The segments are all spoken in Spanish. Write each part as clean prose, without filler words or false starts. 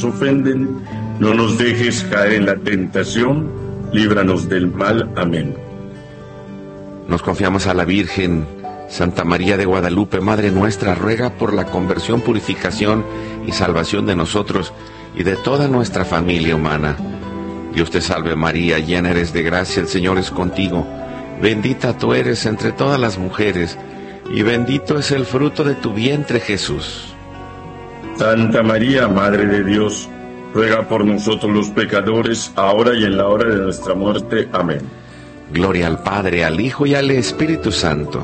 nos ofenden, no nos dejes caer en la tentación, líbranos del mal. Amén. Nos confiamos a la Virgen. Santa María de Guadalupe, Madre nuestra, ruega por la conversión, purificación y salvación de nosotros y de toda nuestra familia humana. Dios te salve María, llena eres de gracia, el Señor es contigo. Bendita tú eres entre todas las mujeres, y bendito es el fruto de tu vientre, Jesús. Santa María, Madre de Dios, ruega por nosotros los pecadores, ahora y en la hora de nuestra muerte. Amén. Gloria al Padre, al Hijo y al Espíritu Santo.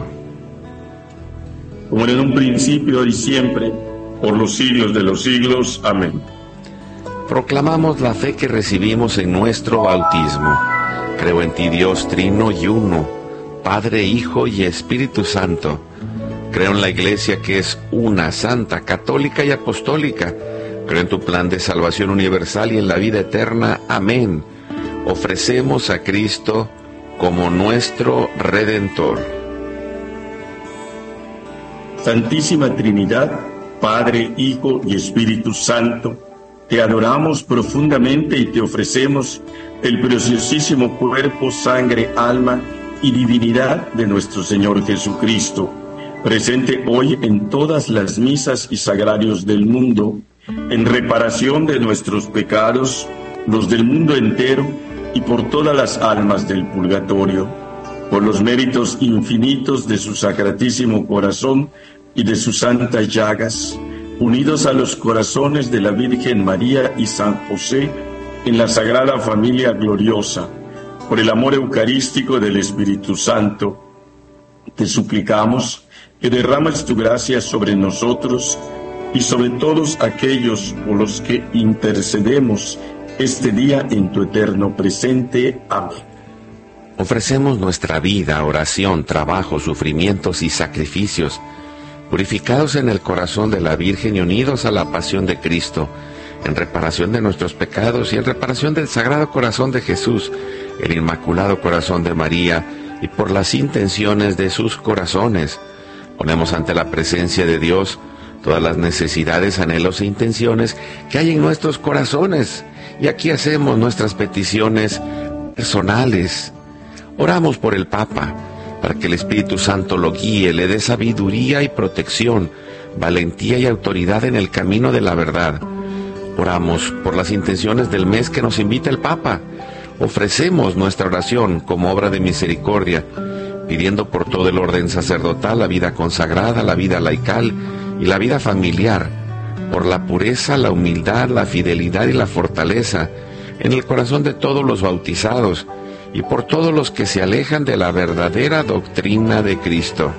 Como en un principio y siempre, por los siglos de los siglos. Amén. Proclamamos la fe que recibimos en nuestro bautismo. Creo en ti, Dios trino y uno, Padre, Hijo y Espíritu Santo. Creo en la Iglesia que es una, santa, católica y apostólica. Creo en tu plan de salvación universal y en la vida eterna. Amén. Ofrecemos a Cristo como nuestro Redentor. Santísima Trinidad, Padre, Hijo y Espíritu Santo, te adoramos profundamente y te ofrecemos el preciosísimo cuerpo, sangre, alma y divinidad de nuestro Señor Jesucristo, presente hoy en todas las misas y sagrarios del mundo, en reparación de nuestros pecados, los del mundo entero y por todas las almas del purgatorio, por los méritos infinitos de su sacratísimo corazón y de sus santas llagas, unidos a los corazones de la Virgen María y San José en la Sagrada Familia Gloriosa, por el amor eucarístico del Espíritu Santo, te suplicamos que derrames tu gracia sobre nosotros y sobre todos aquellos por los que intercedemos este día en tu eterno presente. Amén. Ofrecemos nuestra vida, oración, trabajo, sufrimientos y sacrificios, purificados en el corazón de la Virgen y unidos a la pasión de Cristo, en reparación de nuestros pecados y en reparación del Sagrado Corazón de Jesús, el Inmaculado Corazón de María y por las intenciones de sus corazones. Ponemos ante la presencia de Dios todas las necesidades, anhelos e intenciones que hay en nuestros corazones, y aquí hacemos nuestras peticiones personales. Oramos por el Papa, para que el Espíritu Santo lo guíe, le dé sabiduría y protección, valentía y autoridad en el camino de la verdad. Oramos por las intenciones del mes que nos invita el Papa. Ofrecemos nuestra oración como obra de misericordia, pidiendo por todo el orden sacerdotal, la vida consagrada, la vida laical y la vida familiar, por la pureza, la humildad, la fidelidad y la fortaleza en el corazón de todos los bautizados, y por todos los que se alejan de la verdadera doctrina de Cristo.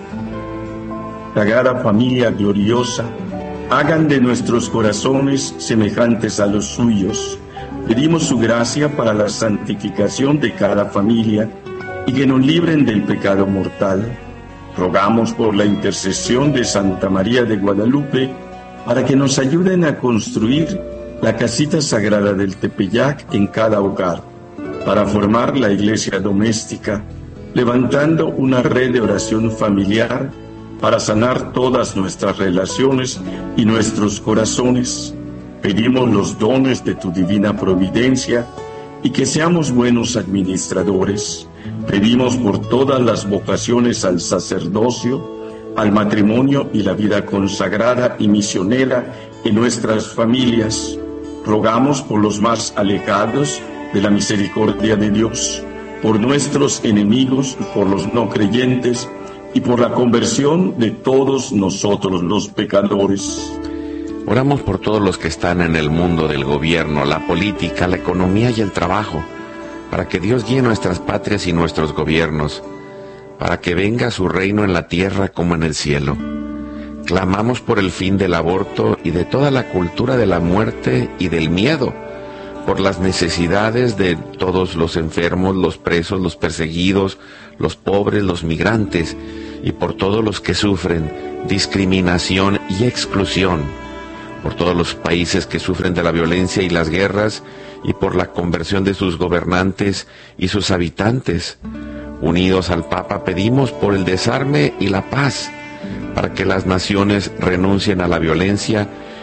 Sagrada Familia Gloriosa, hagan de nuestros corazones semejantes a los suyos. Pedimos su gracia para la santificación de cada familia y que nos libren del pecado mortal. Rogamos por la intercesión de Santa María de Guadalupe para que nos ayuden a construir la casita sagrada del Tepeyac en cada hogar, para formar la iglesia doméstica, levantando una red de oración familiar para sanar todas nuestras relaciones y nuestros corazones. Pedimos los dones de tu divina providencia y que seamos buenos administradores. Pedimos por todas las vocaciones al sacerdocio, al matrimonio y la vida consagrada y misionera en nuestras familias. Rogamos por los más alejados de la misericordia de Dios, por nuestros enemigos, por los no creyentes y por la conversión de todos nosotros los pecadores. Oramos por todos los que están en el mundo del gobierno, la política, la economía y el trabajo, para que Dios guíe nuestras patrias y nuestros gobiernos, para que venga su reino en la tierra como en el cielo. Clamamos por el fin del aborto y de toda la cultura de la muerte y del miedo, por las necesidades de todos los enfermos, los presos, los perseguidos, los pobres, los migrantes, y por todos los que sufren discriminación y exclusión, por todos los países que sufren de la violencia y las guerras, y por la conversión de sus gobernantes y sus habitantes. Unidos al Papa pedimos por el desarme y la paz, para que las naciones renuncien a la violencia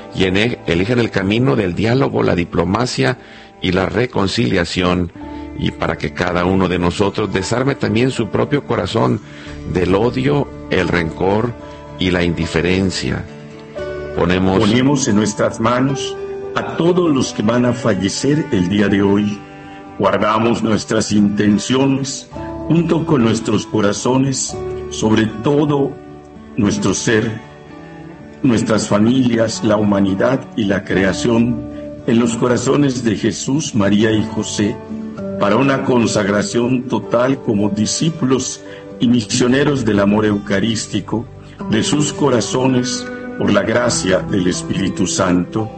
y elijan el camino del diálogo, la diplomacia y la reconciliación, y para que cada uno de nosotros desarme también su propio corazón del odio, el rencor y la indiferencia. Ponemos en nuestras manos a todos los que van a fallecer el día de hoy. Guardamos nuestras intenciones junto con nuestros corazones, sobre todo nuestro ser, nuestras familias, la humanidad y la creación, en los corazones de Jesús, María y José, para una consagración total como discípulos y misioneros del amor eucarístico de sus corazones por la gracia del Espíritu Santo.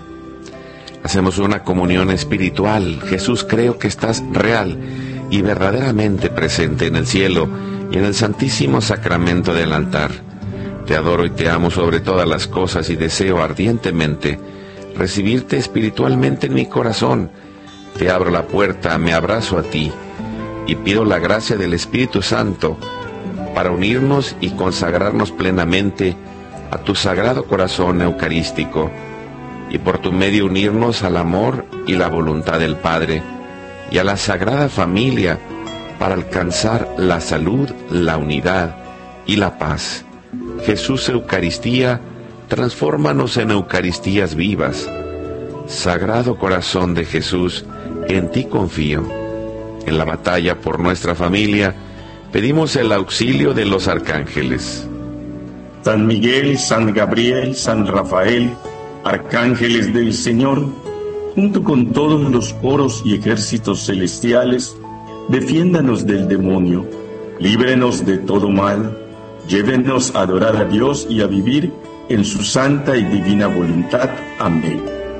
Hacemos una comunión espiritual. Jesús, creo que estás real y verdaderamente presente en el cielo y en el santísimo sacramento del altar. Te adoro y te amo sobre todas las cosas y deseo ardientemente recibirte espiritualmente en mi corazón. Te abro la puerta, me abrazo a ti y pido la gracia del Espíritu Santo para unirnos y consagrarnos plenamente a tu sagrado corazón eucarístico, y por tu medio unirnos al amor y la voluntad del Padre y a la Sagrada Familia para alcanzar la salud, la unidad y la paz. Jesús Eucaristía, transfórmanos en Eucaristías vivas. Sagrado Corazón de Jesús, en ti confío. En la batalla por nuestra familia, pedimos el auxilio de los arcángeles. San Miguel, San Gabriel, San Rafael, arcángeles del Señor, junto con todos los coros y ejércitos celestiales, defiéndanos del demonio, líbrenos de todo mal, llévenos a adorar a Dios y a vivir en su santa y divina voluntad. Amén.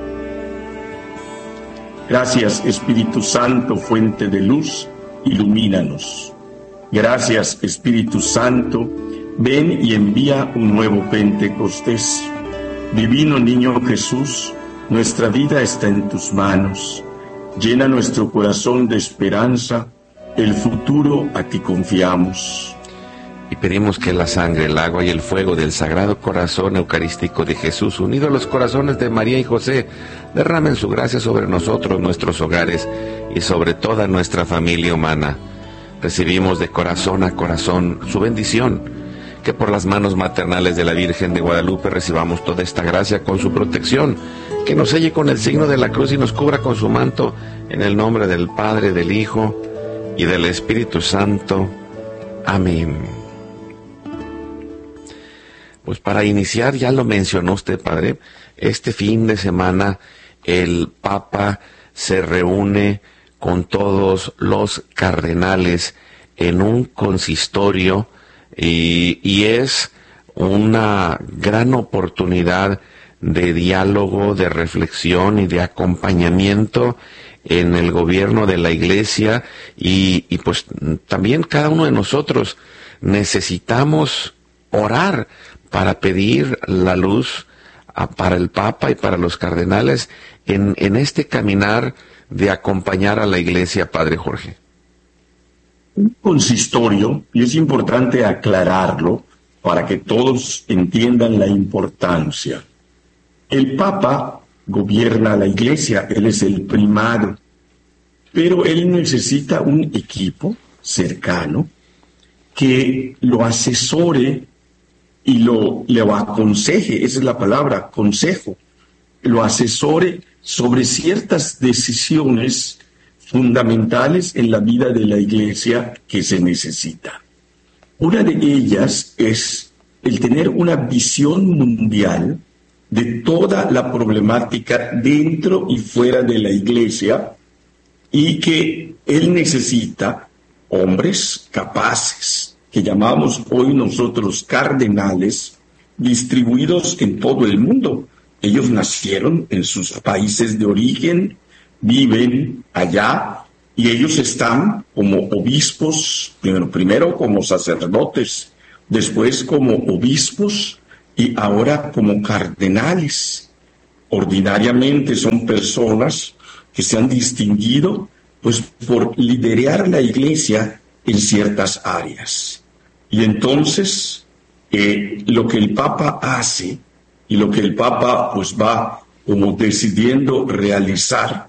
Gracias, Espíritu Santo, fuente de luz, ilumínanos. Gracias, Espíritu Santo, ven y envía un nuevo Pentecostés. Divino Niño Jesús, nuestra vida está en tus manos. Llena nuestro corazón de esperanza, el futuro a ti confiamos. Y pedimos que la sangre, el agua y el fuego del Sagrado Corazón Eucarístico de Jesús, unido a los corazones de María y José, derramen su gracia sobre nosotros, nuestros hogares y sobre toda nuestra familia humana. Recibimos de corazón a corazón su bendición. Que por las manos maternales de la Virgen de Guadalupe recibamos toda esta gracia con su protección, que nos selle con el signo de la cruz y nos cubra con su manto, en el nombre del Padre, del Hijo y del Espíritu Santo. Amén. Pues para iniciar, ya lo mencionó usted, Padre, este fin de semana el Papa se reúne con todos los cardenales en un consistorio y es una gran oportunidad de diálogo, de reflexión y de acompañamiento en el gobierno de la Iglesia y pues también cada uno de nosotros necesitamos orar para pedir la luz para el Papa y para los cardenales en este caminar de acompañar a la Iglesia, Padre Jorge. Un consistorio, y es importante aclararlo para que todos entiendan la importancia. El Papa gobierna la Iglesia, él es el primado, pero él necesita un equipo cercano que lo asesore y lo aconseje, esa es la palabra, consejo, lo asesore sobre ciertas decisiones fundamentales en la vida de la Iglesia que se necesita. Una de ellas es el tener una visión mundial de toda la problemática dentro y fuera de la Iglesia, y que él necesita hombres capaces, que llamamos hoy nosotros cardenales, distribuidos en todo el mundo. Ellos nacieron en sus países de origen, viven allá, y ellos están como obispos, primero como sacerdotes, después como obispos y ahora como cardenales. Ordinariamente son personas que se han distinguido pues por liderar la Iglesia en ciertas áreas. Y entonces lo que el Papa hace y lo que el Papa pues va como decidiendo realizar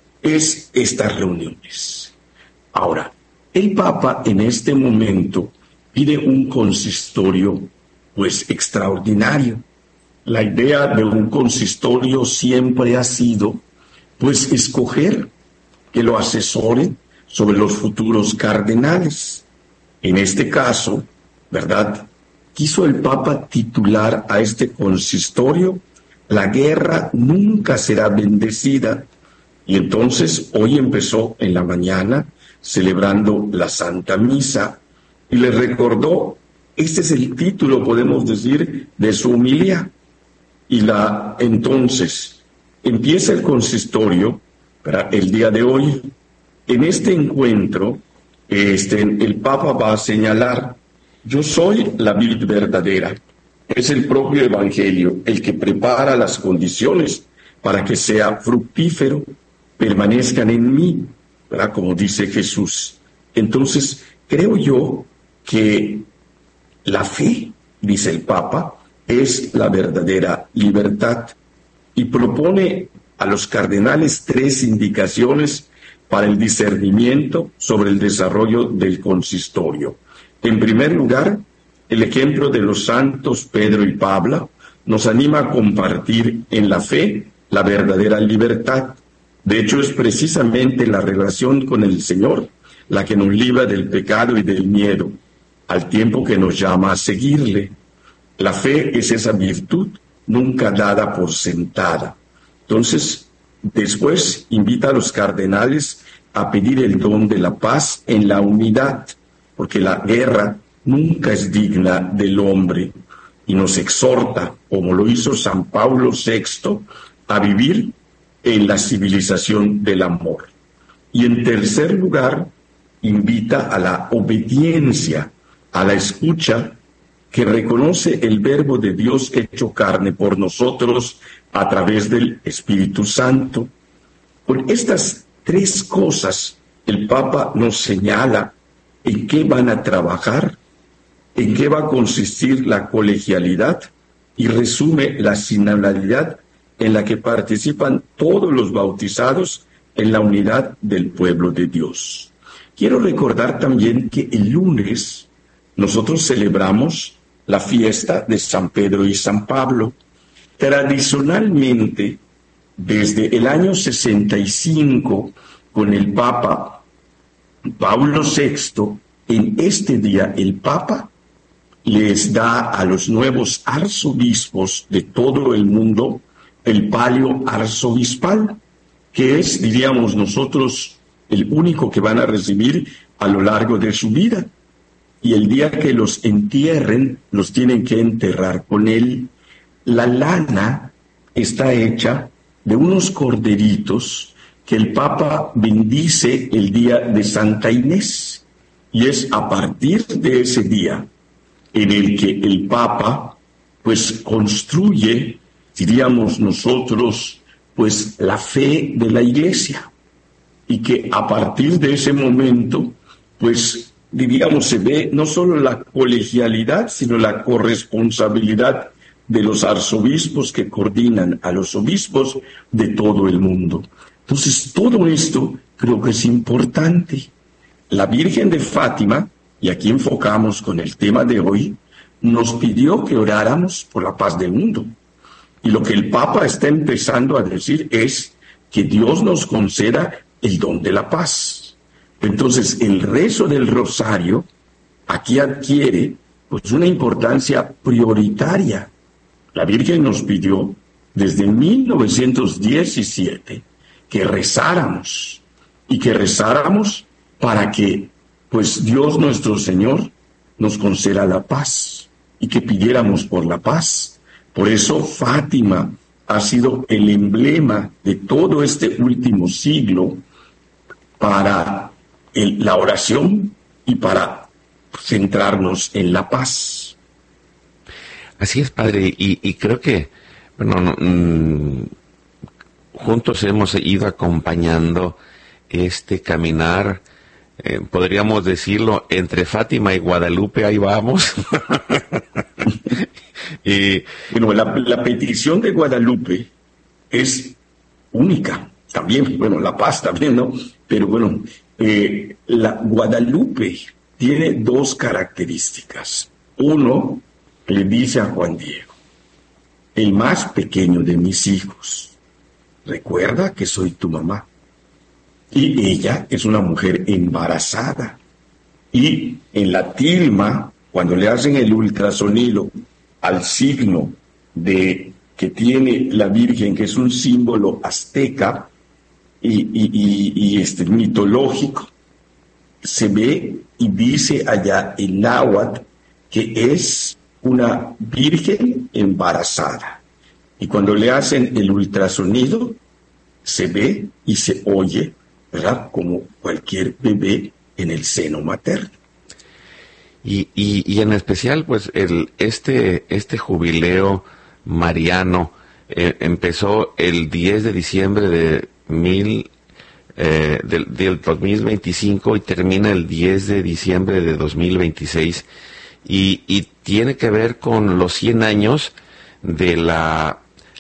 es estas reuniones. Ahora, el Papa en este momento pide un consistorio pues extraordinario. La idea de un consistorio siempre ha sido pues escoger que lo asesoren sobre los futuros cardenales. En este caso, ¿verdad?, quiso el Papa titular a este consistorio: La guerra nunca será bendecida. Y entonces hoy empezó en la mañana celebrando la Santa Misa y le recordó, este es el título, podemos decir, de su homilía. Y entonces empieza el consistorio para el día de hoy. En este encuentro, el Papa va a señalar: yo soy la vid verdadera. Es el propio Evangelio el que prepara las condiciones para que sea fructífero, permanezcan en mí, ¿verdad?, como dice Jesús. Entonces, creo yo que la fe, dice el Papa, es la verdadera libertad, y propone a los cardenales 3 indicaciones para el discernimiento sobre el desarrollo del consistorio. En primer lugar, el ejemplo de los santos Pedro y Pablo nos anima a compartir en la fe la verdadera libertad. De hecho, es precisamente la relación con el Señor la que nos libra del pecado y del miedo, al tiempo que nos llama a seguirle. La fe es esa virtud nunca dada por sentada. Entonces, después invita a los cardenales a pedir el don de la paz en la unidad, porque la guerra nunca es digna del hombre, y nos exhorta, como lo hizo San Pablo VI, a vivir en la civilización del amor. Y en tercer lugar, invita a la obediencia, a la escucha, que reconoce el Verbo de Dios hecho carne por nosotros a través del Espíritu Santo. Por estas 3 cosas, el Papa nos señala en qué van a trabajar, en qué va a consistir la colegialidad, y resume la sinodalidad en la que participan todos los bautizados en la unidad del pueblo de Dios. Quiero recordar también que el lunes nosotros celebramos la fiesta de San Pedro y San Pablo. Tradicionalmente, desde el año 65, con el Papa Pablo VI, en este día el Papa les da a los nuevos arzobispos de todo el mundo el palio arzobispal, que es, diríamos nosotros, el único que van a recibir a lo largo de su vida. Y el día que los entierren, los tienen que enterrar con él. La lana está hecha de unos corderitos que el Papa bendice el día de Santa Inés. Y es a partir de ese día en el que el Papa pues construye, diríamos nosotros, pues la fe de la Iglesia. Y que a partir de ese momento, pues diríamos, se ve no solo la colegialidad, sino la corresponsabilidad de los arzobispos que coordinan a los obispos de todo el mundo. Entonces, todo esto creo que es importante. La Virgen de Fátima, y aquí enfocamos con el tema de hoy, nos pidió que oráramos por la paz del mundo. Y lo que el Papa está empezando a decir es que Dios nos conceda el don de la paz. Entonces, el rezo del rosario aquí adquiere pues una importancia prioritaria. La Virgen nos pidió desde 1917 que rezáramos, y que rezáramos para que pues Dios nuestro Señor nos conceda la paz, y que pidiéramos por la paz. Por eso Fátima ha sido el emblema de todo este último siglo para la oración y para centrarnos en la paz. Así es, padre, y creo que, bueno, juntos hemos ido acompañando este caminar, podríamos decirlo, entre Fátima y Guadalupe, ahí vamos. Bueno, la petición de Guadalupe es única. También, bueno, la paz también, ¿no? Pero bueno, la Guadalupe tiene dos características. Uno, le dice a Juan Diego, el más pequeño de mis hijos, recuerda que soy tu mamá. Y ella es una mujer embarazada. Y en la tilma, cuando le hacen el ultrasonido al signo de que tiene la Virgen, que es un símbolo azteca y mitológico, se ve y dice allá en náhuatl que es una virgen embarazada. Y cuando le hacen el ultrasonido, se ve y se oye, ¿verdad?, como cualquier bebé en el seno materno. Y en especial, pues, este jubileo mariano empezó el 10 de diciembre del 2025 y termina el 10 de diciembre de 2026 y tiene que ver con los 100 años de la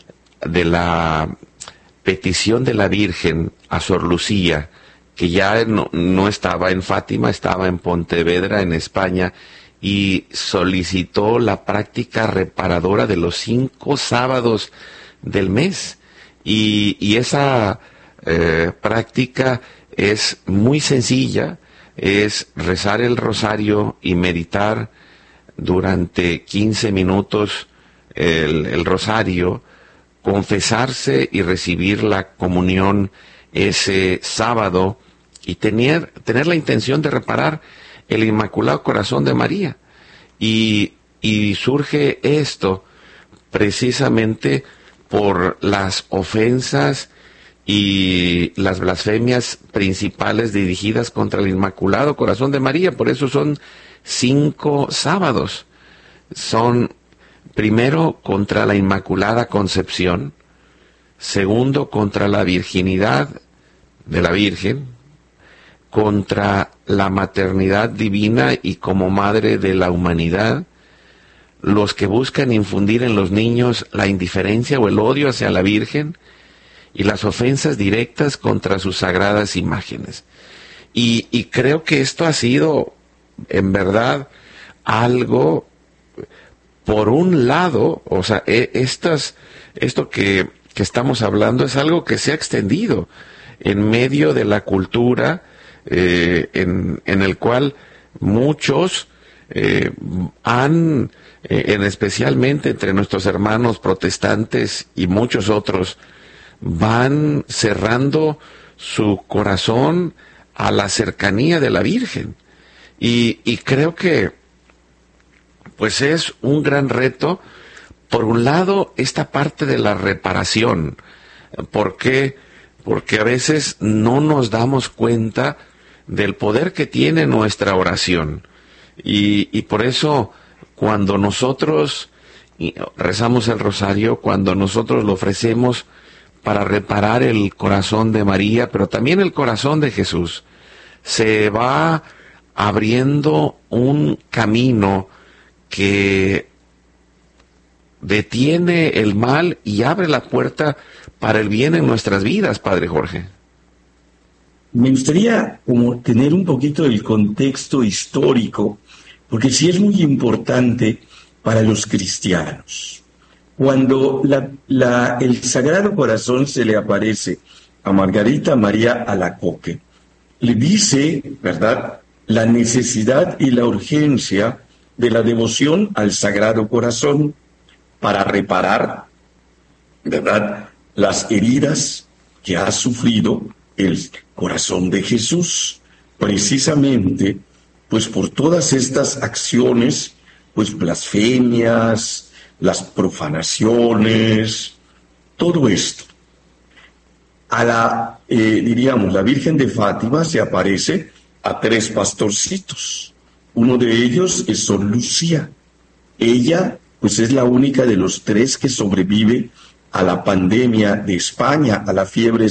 petición de la Virgen a Sor Lucía, que ya no estaba en Fátima, estaba en Pontevedra, en España, y solicitó la práctica reparadora de los 5 sábados del mes. Y esa práctica es muy sencilla, es rezar el rosario y meditar durante 15 minutos el rosario, confesarse y recibir la comunión ese sábado y tener la intención de reparar el Inmaculado Corazón de María. Y surge esto precisamente por las ofensas y las blasfemias principales dirigidas contra el Inmaculado Corazón de María. Por eso son 5 sábados. Son, primero, contra la Inmaculada Concepción; segundo, contra la virginidad de la Virgen; contra la maternidad divina y como madre de la humanidad; los que buscan infundir en los niños la indiferencia o el odio hacia la Virgen; y las ofensas directas contra sus sagradas imágenes. Y creo que esto ha sido, en verdad, algo, por un lado, o sea, esto que estamos hablando es algo que se ha extendido en medio de la cultura, en el cual muchos especialmente entre nuestros hermanos protestantes y muchos otros, van cerrando su corazón a la cercanía de la Virgen. Y creo que pues es un gran reto, por un lado, esta parte de la reparación. ¿Por qué? Porque a veces no nos damos cuenta del poder que tiene nuestra oración. Y por eso, cuando nosotros rezamos el rosario, cuando nosotros lo ofrecemos para reparar el corazón de María, pero también el corazón de Jesús, se va abriendo un camino que detiene el mal y abre la puerta para el bien en nuestras vidas, Padre Jorge. Me gustaría como tener un poquito del contexto histórico, porque sí es muy importante para los cristianos. Cuando el Sagrado Corazón se le aparece a Margarita María Alacoque, le dice, ¿verdad?, la necesidad y la urgencia de la devoción al Sagrado Corazón para reparar, ¿verdad?, las heridas que ha sufrido el corazón de Jesús, precisamente, pues por todas estas acciones, pues blasfemias, las profanaciones, todo esto. Diríamos, la Virgen de Fátima se aparece a 3 pastorcitos. Uno de ellos es Sor Lucía. Ella, pues es la única de los 3 que sobrevive a la pandemia de España, a la fiebre